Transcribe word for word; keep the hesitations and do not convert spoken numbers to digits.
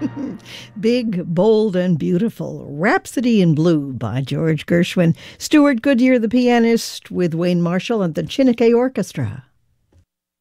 Big, Bold, and Beautiful. Rhapsody in Blue by George Gershwin. Stuart Goodyear, the pianist, with Wayne Marshall and the Chinook Orchestra.